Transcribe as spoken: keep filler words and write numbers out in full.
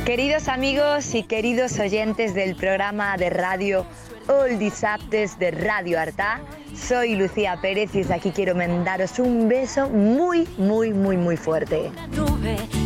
Queridos amigos y queridos oyentes del programa de radio All Dissabtes de Radio Artà, soy Lucía Pérez y desde aquí quiero mandaros un beso muy, muy, muy, muy fuerte.